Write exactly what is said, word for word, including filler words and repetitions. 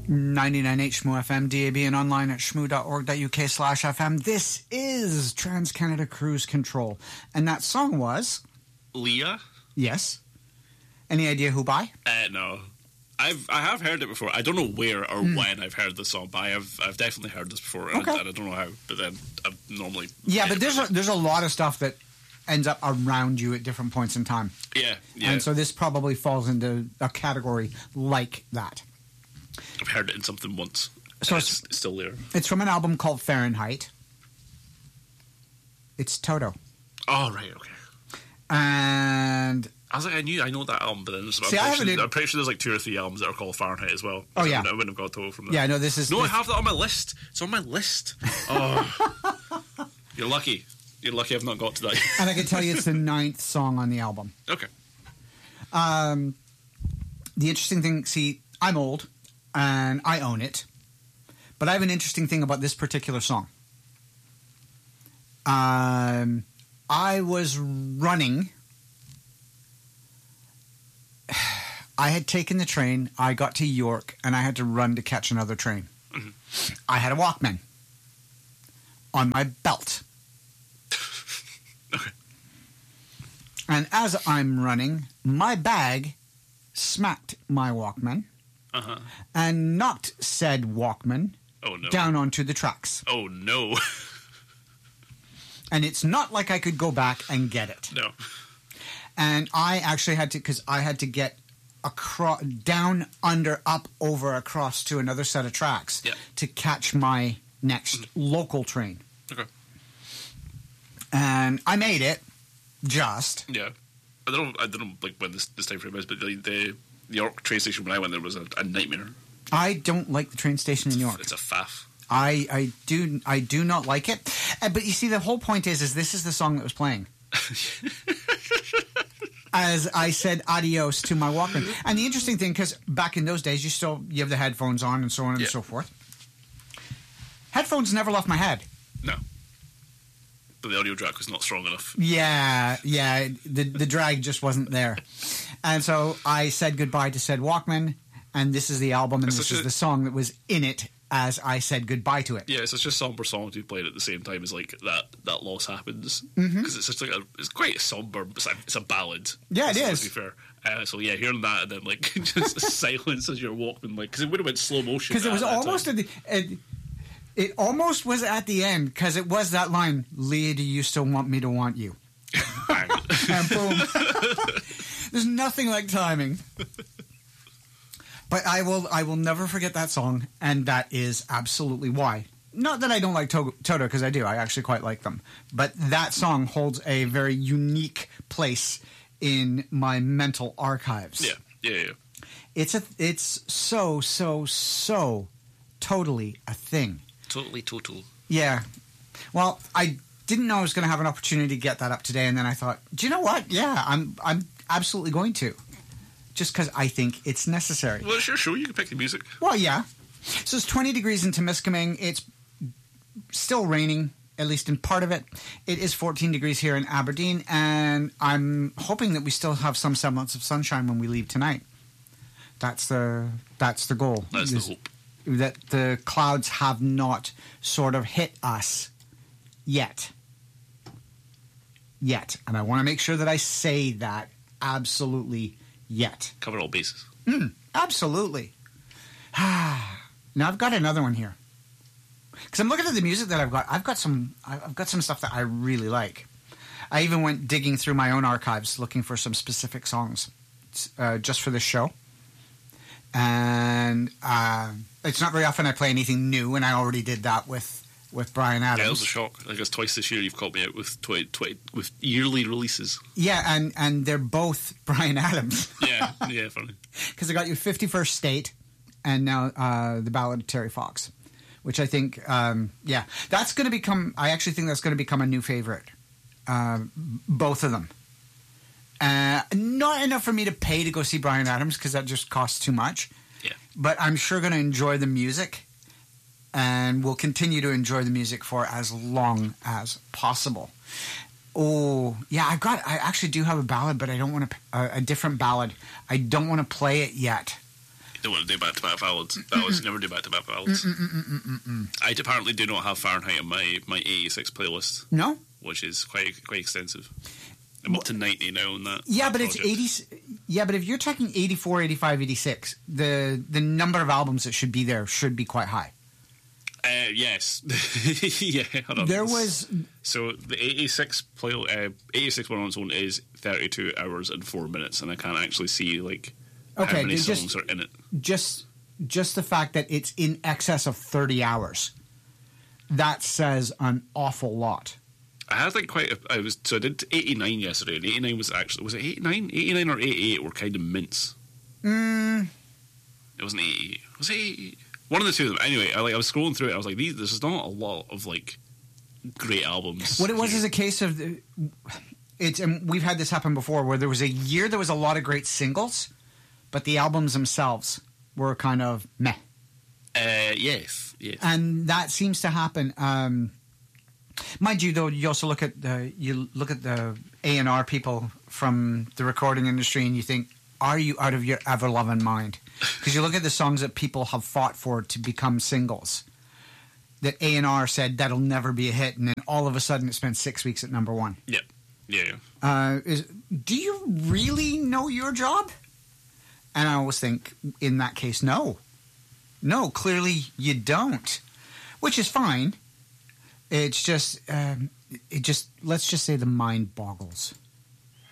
ninety-nine H Shmoo F M, D A B, and online at shmoo.org.uk slash FM. This is Trans-Canada Cruise Control. And that song was... Leah? Yes. Any idea who by? Uh, no. I've, I have heard it before. I don't know where or mm. when I've heard the song, but I have, I've definitely heard this before. And, okay. I, and I don't know how, but then I've normally... Yeah, but there's a, there's a lot of stuff that ends up around you at different points in time. Yeah, yeah. And so this probably falls into a category like that. I've heard it in something once. So it's, it's still there. It's from an album called Fahrenheit. It's Toto. Oh, right, okay. And... I was like, I knew, I know that album, but then See, I'm, I pretty sure, a, I'm pretty sure there's like two or three albums that are called Fahrenheit as well. Oh, yeah. I wouldn't have got Toto from that. Yeah, no, this is... No, this, I have that on my list. It's on my list. Oh. You're lucky. You're lucky I've not got to that yet. And I can tell you it's the ninth song on the album. Okay. Um, the interesting thing, see, I'm old, and I own it, but I have an interesting thing about this particular song. Um, I was running... I had taken the train, I got to York, and I had to run to catch another train. Mm-hmm. I had a Walkman on my belt. Okay. And as I'm running, my bag smacked my Walkman uh-huh. and knocked said Walkman oh, no. down onto the tracks. Oh, no. And it's not like I could go back and get it. No. And I actually had to, because I had to get across, down, under, up, over, across to another set of tracks yeah. to catch my next mm-hmm. local train. Okay. And I made it, just. Yeah. I don't know, I don't know like when this, this time frame is, but the, the York train station when I went there was a, a nightmare. I don't like the train station in York. It's a faff. I, I do I do not like it. Uh, but you see, the whole point is, is this is the song that was playing. As I said adios to my Walkman. And the interesting thing, because back in those days, you still you have the headphones on and so on and yeah. so forth. Headphones never left my head. No. But the audio track was not strong enough. Yeah, yeah. The, the drag just wasn't there. And so I said goodbye to said Walkman, and this is the album, and it's this is a, the song that was in it as I said goodbye to it. Yeah, it's such a somber song to be played at the same time as like that, that loss happens. Because mm-hmm. it's such like a, it's quite a somber, it's a, it's a ballad. Yeah, it is. To be fair. Uh, so yeah, hearing that and then like just silence as you're walking, like, because it would have went slow motion. Because it was almost at the, it, it almost was at the end, because it was that line, Leah, do you still want me to want you? And boom. There's nothing like timing. But I will I will never forget that song, and that is absolutely why. Not that I don't like to- Toto, because I do. I actually quite like them. But that song holds a very unique place in my mental archives. Yeah, yeah, yeah. It's a, it's so, so, so totally a thing. Totally total. Yeah. Well, I didn't know I was going to have an opportunity to get that up today, and then I thought, do you know what? Yeah, I'm I'm absolutely going to. Just because I think it's necessary. Well, sure, sure. You can pick the music. Well, yeah. So it's twenty degrees in Temiskaming. It's still raining, at least in part of it. It is fourteen degrees here in Aberdeen, and I'm hoping that we still have some semblance of sunshine when we leave tonight. That's the that's the goal. That's the hope. That the clouds have not sort of hit us yet. Yet. And I want to make sure that I say that absolutely yet. Cover all bases. Mm, absolutely. Now I've got another one here. Because I'm looking at the music that I've got. I've got some I've got some stuff that I really like. I even went digging through my own archives looking for some specific songs uh, just for this show. And uh, it's not very often I play anything new, and I already did that with, with Bryan Adams. Yeah, it was a shock. I guess twice this year you've caught me out with twi- twi- with yearly releases. Yeah, and, and they're both Bryan Adams. yeah, yeah, funny. Because I got your fifty-first State, and now uh, the Ballad of Terry Fox, which I think, um, yeah, that's going to become, I actually think that's going to become a new favorite. Uh, both of them. Uh, not enough for me to pay to go see Bryan Adams, because that just costs too much. Yeah. But I'm sure going to enjoy the music, and will continue to enjoy the music for as long as possible. Oh, yeah, I've got, I actually do have a ballad, but I don't want to, uh, a different ballad. I don't want to play it yet. don't want to do back-to-back ballads. Ballads never do back-to-back ballads. I apparently do not have Fahrenheit on my, my eighty-six playlist. No? Which is quite quite extensive. I'm up to ninety now on that. Yeah, that but project. it's eighty. Yeah, but if you're talking eighty-four, eighty-five, eighty-six, the the number of albums that should be there should be quite high. Uh, yes. yeah. Hold on. There was so the eighty-six play uh, eighty-six one on its own is thirty-two hours and four minutes, and I can't actually see like okay, how many just, songs are in it. Just just the fact that it's in excess of thirty hours, that says an awful lot. I had like quite. A, I was so I did eighty-nine yesterday, and eighty-nine was actually was it eighty-nine? eighty-nine or eighty-eight were kind of mints. Mm. It wasn't eighty-eight. Was it eighty-eight? One of the two of them. Anyway, I like I was scrolling through it. I was like, these. This is not a lot of like great albums. What it was here. is a case of the, it's, and we've had this happen before, where there was a year there was a lot of great singles, but the albums themselves were kind of meh. Uh, yes, yes. And that seems to happen. Um, mind you, though, you also look at the you look at the A and R people from the recording industry, and you think, are you out of your ever loving mind? Because you look at the songs that people have fought for to become singles, that A and R said that'll never be a hit, and then all of a sudden it spent six weeks at number one. Yep. Yeah. yeah. Uh, is do you really know your job? And I always think, in that case, no. No, clearly you don't, which is fine. It's just, um, it just, let's just say the mind boggles.